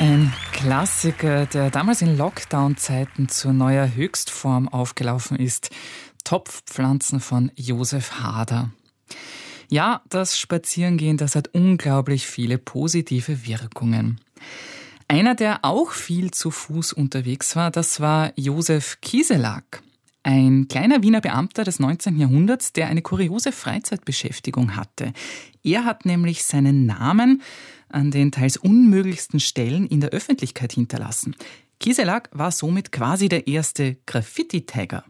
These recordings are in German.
Ein Klassiker, der damals in Lockdown-Zeiten zu neuer Höchstform aufgelaufen ist. Topfpflanzen von Josef Hader. Ja, das Spazierengehen, das hat unglaublich viele positive Wirkungen. Einer, der auch viel zu Fuß unterwegs war, das war Josef Kieselack. Ein kleiner Wiener Beamter des 19. Jahrhunderts, der eine kuriose Freizeitbeschäftigung hatte. Er hat nämlich seinen Namen an den teils unmöglichsten Stellen in der Öffentlichkeit hinterlassen. Kieselack war somit quasi der erste Graffiti-Tagger.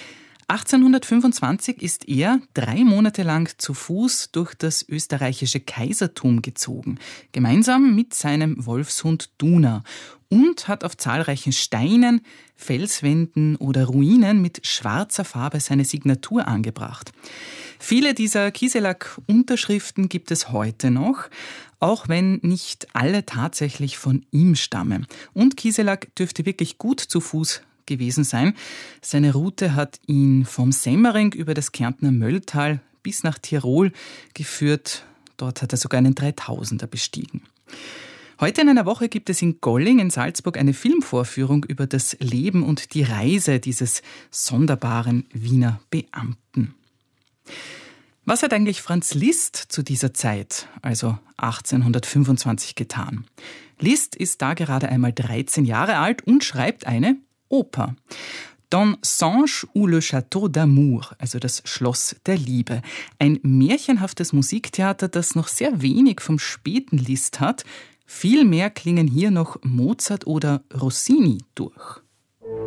1825 ist er 3 Monate lang zu Fuß durch das österreichische Kaisertum gezogen, gemeinsam mit seinem Wolfshund Duna, und hat auf zahlreichen Steinen, Felswänden oder Ruinen mit schwarzer Farbe seine Signatur angebracht. Viele dieser Kieselack-Unterschriften gibt es heute noch, auch wenn nicht alle tatsächlich von ihm stammen. Und Kieselack dürfte wirklich gut zu Fuß gewesen sein. Seine Route hat ihn vom Semmering über das Kärntner Mölltal bis nach Tirol geführt. Dort hat er sogar einen 3000er bestiegen. Heute in einer Woche gibt es in Golling in Salzburg eine Filmvorführung über das Leben und die Reise dieses sonderbaren Wiener Beamten. Was hat eigentlich Franz Liszt zu dieser Zeit, also 1825, getan? Liszt ist da gerade einmal 13 Jahre alt und schreibt eine Oper. Don Sanche ou le Château d'Amour, also das Schloss der Liebe. Ein märchenhaftes Musiktheater, das noch sehr wenig vom späten Liszt hat. Vielmehr klingen hier noch Mozart oder Rossini durch.